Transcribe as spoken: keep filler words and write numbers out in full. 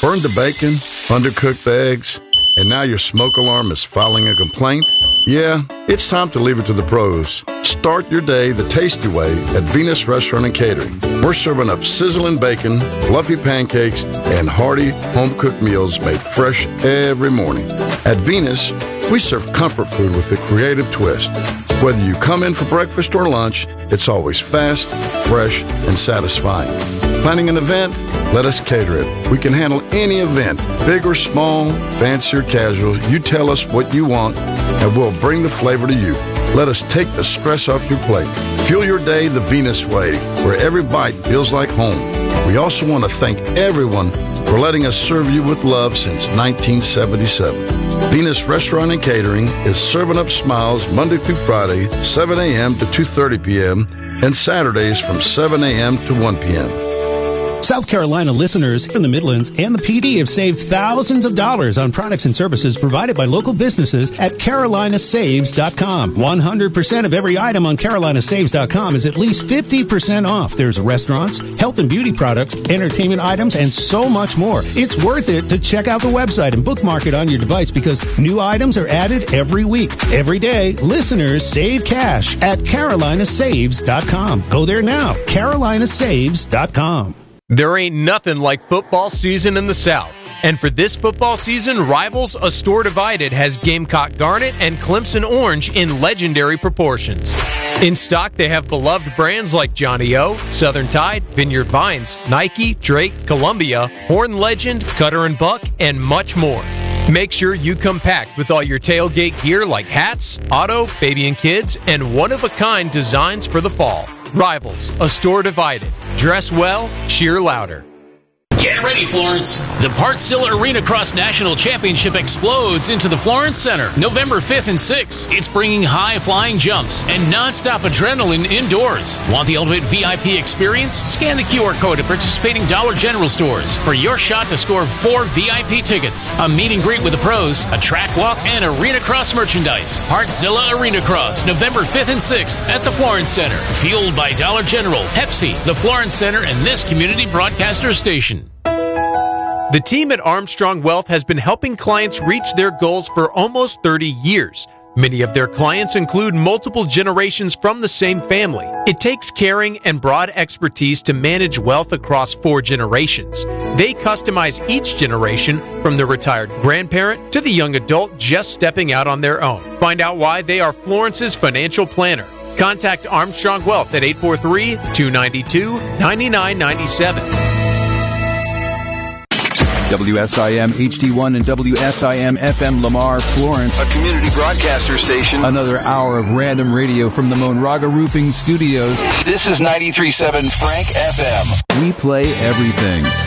Burned the bacon, undercooked the eggs, and now your smoke alarm is filing a complaint? Yeah, it's time to leave it to the pros. Start your day the tasty way at Venus Restaurant and Catering. We're serving up sizzling bacon, fluffy pancakes, and hearty home-cooked meals made fresh every morning. At Venus, we serve comfort food with a creative twist. Whether you come in for breakfast or lunch, it's always fast, fresh, and satisfying. Planning an event? Let us cater it. We can handle any event, big or small, fancy or casual. You tell us what you want, and we'll bring the flavor to you. Let us take the stress off your plate. Fuel your day the Venus way, where every bite feels like home. We also want to thank everyone for letting us serve you with love since nineteen seventy-seven. Venus Restaurant and Catering is serving up smiles Monday through Friday, seven a.m. to two thirty p.m., and Saturdays from seven a.m. to one p.m. South Carolina listeners from the Midlands and the P D have saved thousands of dollars on products and services provided by local businesses at Carolina Saves dot com. one hundred percent of every item on Carolina Saves dot com is at least fifty percent off. There's restaurants, health and beauty products, entertainment items, and so much more. It's worth it to check out the website and bookmark it on your device because new items are added every week. Every day, listeners save cash at Carolina Saves dot com. Go there now, Carolina Saves dot com. There ain't nothing like football season in the South. And for this football season, Rivals, a store divided, has Gamecock Garnet and Clemson Orange in legendary proportions. In stock, they have beloved brands like Johnny O, Southern Tide, Vineyard Vines, Nike, Drake, Columbia, Horn Legend, Cutter and Buck, and much more. Make sure you come packed with all your tailgate gear like hats, auto, baby and kids, and one-of-a-kind designs for the fall. Rivals, a store divided. Dress well, cheer louder. Get ready, Florence. The Partzilla Arena Cross National Championship explodes into the Florence Center November fifth and sixth. It's bringing high-flying jumps and non-stop adrenaline indoors. Want the ultimate V I P experience? Scan the Q R code at participating Dollar General stores for your shot to score four V I P tickets, a meet and greet with the pros, a track walk, and Arena Cross merchandise. Partzilla Arena Cross, November fifth and sixth at the Florence Center. Fueled by Dollar General, Pepsi, the Florence Center, and this community broadcaster station. The team at Armstrong Wealth has been helping clients reach their goals for almost thirty years. Many of their clients include multiple generations from the same family. It takes caring and broad expertise to manage wealth across four generations. They customize each generation from the retired grandparent to the young adult just stepping out on their own. Find out why they are Florence's financial planner. Contact Armstrong Wealth at eight four three, two nine two, nine nine nine seven. W S I M H D one and W S I M F M Lamar, Florence. A community broadcaster station. Another hour of random radio from the Monraga Roofing Studios. This is ninety-three point seven Frank F M. We play everything.